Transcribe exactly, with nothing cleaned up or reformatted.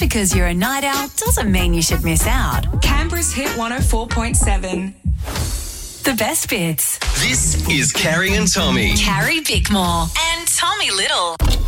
because you're a night owl doesn't mean you should miss out. Canberra's Hit one oh four point seven. The best bits. This is Carrie and Tommy. Carrie Bickmore and Tommy Little.